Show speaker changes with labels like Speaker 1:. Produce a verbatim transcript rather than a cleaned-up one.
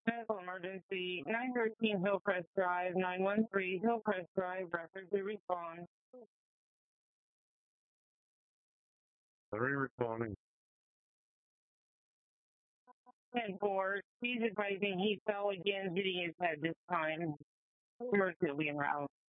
Speaker 1: Medical emergency, nine thirteen Hillcrest Drive, nine one three Hillcrest Drive, rapidly respond.
Speaker 2: Three responding.
Speaker 1: ten four, he's advising he fell again, hitting his head this time. Emergency en route.